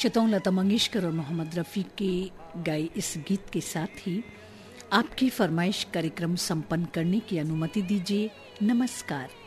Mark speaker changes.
Speaker 1: श्रोताओं, लता मंगेशकर और मोहम्मद रफ़ी के गाए इस गीत के साथ ही आपकी फरमाइश कार्यक्रम संपन्न करने की अनुमति दीजिए। नमस्कार।